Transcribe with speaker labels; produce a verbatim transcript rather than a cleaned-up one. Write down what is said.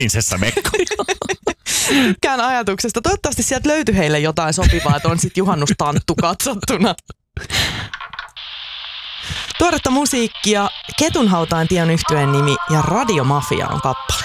Speaker 1: prinsessamekko.
Speaker 2: Tykkään ajatuksesta. Toivottavasti sieltä löytyi heille jotain sopivaa, että on sitten juhannustanttu katsottuna. Tuoretta musiikkia, Ketunhautaan tien yhtyeen nimi ja Radio Mafia on kappale.